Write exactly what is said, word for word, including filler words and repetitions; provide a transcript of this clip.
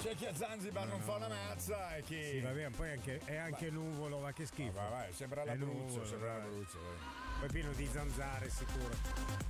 C'è chi a Zanzibar No, non no. fa una mazza e chi. Sì, va bene, poi anche, è anche nuvolo, ma che schifo. Vai, vai, sembra È l'Abruzzo, nuvolo, sembra dai. l'Abruzzo. Poi pieno di zanzare sicuro.